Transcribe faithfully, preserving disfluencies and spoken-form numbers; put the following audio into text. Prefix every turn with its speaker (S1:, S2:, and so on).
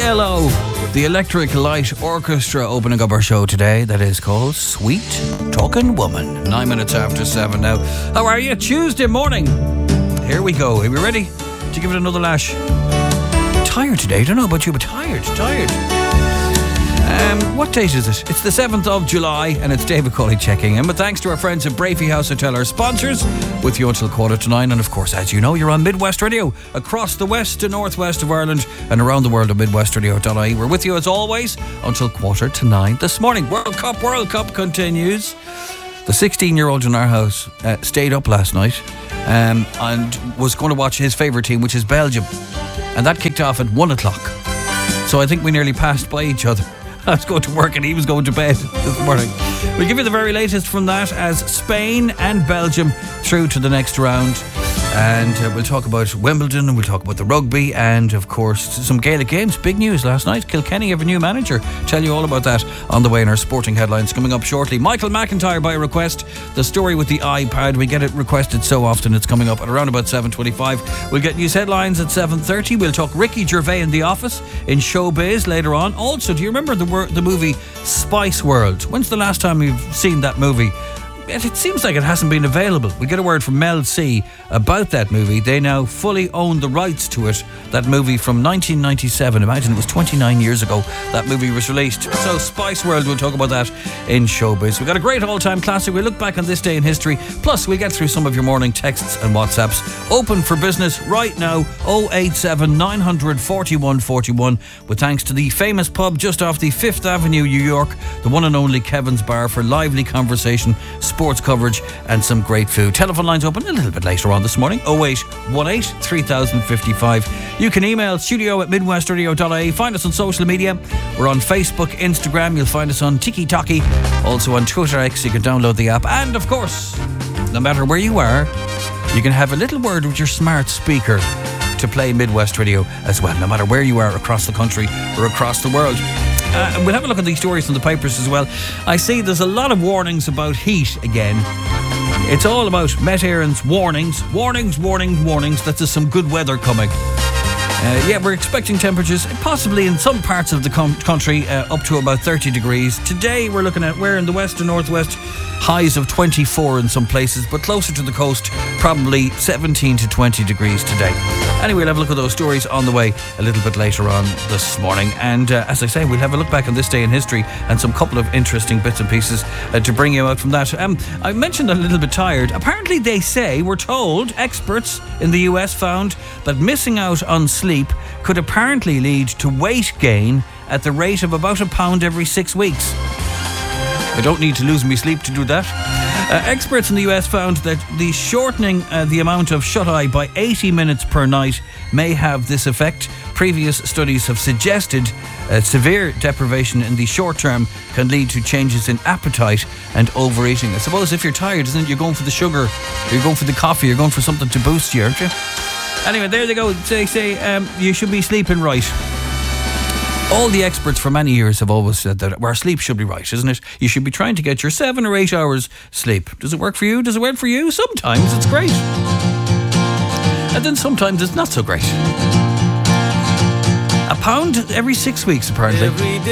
S1: L O, the Electric Light Orchestra, opening up our show today. That is called Sweet Talking Woman. Nine minutes after seven now. How are you? Tuesday morning. Here we go. Are we ready to give it another lash? Tired today. I don't know about you, but tired. Tired. Um, what date is it? It's the seventh of July, and it's David Cawley checking in. But thanks to our friends at Brafey House Hotel, our sponsors, with you until quarter to nine. And of course, as you know, you're on Midwest Radio across the west to northwest of Ireland and around the world at midwest radio dot I E. We're with you as always until quarter to nine this morning. World Cup, World Cup continues. The sixteen-year-old in our house uh, stayed up last night um, and was going to watch his favourite team, which is Belgium. And that kicked off at one o'clock. So I think we nearly passed by each other. I was going to work and he was going to bed this morning. We'll give you the very latest from that as Spain and Belgium through to the next round. And uh, we'll talk about Wimbledon and we'll talk about the rugby and, of course, some Gaelic games. Big news last night. Kilkenny have a new manager. Tell you all about that on the way in our sporting headlines coming up shortly. Michael McIntyre by request. The story with the iPad. We get it requested so often. It's coming up at around about seven twenty-five. We'll get news headlines at seven thirty. We'll talk Ricky Gervais in The Office in Showbiz later on. Also, do you remember the, wor- the movie Spice World? When's the last time you've seen that movie? It seems like it hasn't been available. We get a word from Mel C about that movie. They now fully own the rights to it. That movie from nineteen ninety-seven. Imagine it was twenty-nine years ago that movie was released. So Spice World, we'll talk about that in Showbiz. We've got a great all-time classic. We'll look back on this day in history. Plus, we'll get through some of your morning texts and WhatsApps. Open for business right now. oh eight seven, nine hundred, forty-one forty-one. With thanks to the famous pub just off the Fifth Avenue, New York. The one and only Kevin's Bar for lively conversation, sports coverage and some great food. Telephone lines open a little bit later on this morning. oh eight one eight, three thousand fifty-five. You can email studio at midwest radio dot I E. Find us on social media. We're on Facebook, Instagram. You'll find us on Tiki Talkie. Also on Twitter X. You can download the app. And of course, no matter where you are, you can have a little word with your smart speaker to play Midwest Radio as well, no matter where you are across the country or across the world. Uh, we'll have a look at these stories from the papers as well. I see there's a lot of warnings about heat again. It's all about Met Éireann's warnings. Warnings, warnings, warnings that there's some good weather coming. Uh, yeah, we're expecting temperatures, possibly in some parts of the com- country, uh, up to about thirty degrees. Today we're looking at, we're in the west and northwest, highs of twenty-four in some places, but closer to the coast, probably seventeen to twenty degrees today. Anyway, we'll have a look at those stories on the way a little bit later on this morning. And uh, as I say, we'll have a look back on this day in history and some couple of interesting bits and pieces uh, to bring you out from that. Um, I mentioned a little bit tired. Apparently they say, we're told, experts in the U S found that missing out on sleep could apparently lead to weight gain at the rate of about a pound every six weeks. I don't need to lose my sleep to do that. Uh, experts in the U S found that the shortening uh, the amount of shut-eye by eighty minutes per night may have this effect. Previous studies have suggested uh, severe deprivation in the short term can lead to changes in appetite and overeating. I suppose if you're tired, isn't it? You're going for the sugar, you're going for the coffee, you're going for something to boost you, aren't you? Anyway, there they go. They say um, you should be sleeping right. All the experts for many years have always said that our sleep should be right, isn't it? You should be trying to get your seven or eight hours sleep. Does it work for you? Does it work for you? Sometimes it's great. And then sometimes it's not so great. A pound every six weeks, apparently.